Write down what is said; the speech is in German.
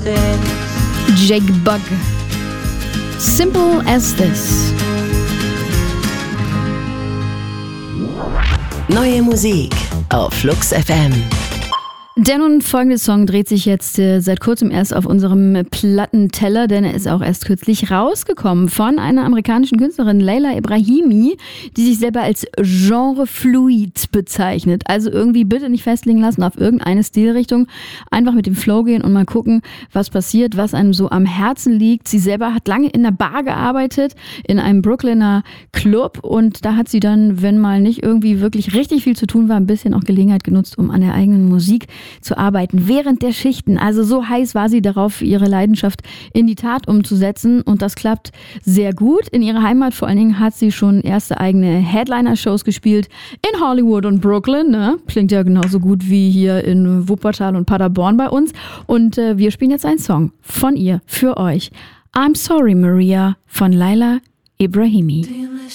Jake Bugg. Simple as this. Neue Musik auf Flux FM. Der nun folgende Song dreht sich jetzt seit kurzem erst auf unserem Plattenteller, denn er ist auch erst kürzlich rausgekommen von einer amerikanischen Künstlerin, Leila Ibrahimi, die sich selber als Genrefluid bezeichnet. Also irgendwie bitte nicht festlegen lassen auf irgendeine Stilrichtung, einfach mit dem Flow gehen und mal gucken, was passiert, was einem so am Herzen liegt. Sie selber hat lange in einer Bar gearbeitet, in einem Brooklyner Club, und da hat sie dann, wenn mal nicht irgendwie wirklich richtig viel zu tun war, ein bisschen auch Gelegenheit genutzt, um an der eigenen Musik zu arbeiten während der Schichten. Also so heiß war sie darauf, ihre Leidenschaft in die Tat umzusetzen, und das klappt sehr gut. In ihrer Heimat vor allen Dingen hat sie schon erste eigene Headliner-Shows gespielt in Hollywood und Brooklyn. Ne? Klingt ja genauso gut wie hier in Wuppertal und Paderborn bei uns. Und wir spielen jetzt einen Song von ihr für euch. I'm Sorry Maria von Leila Ibrahimi.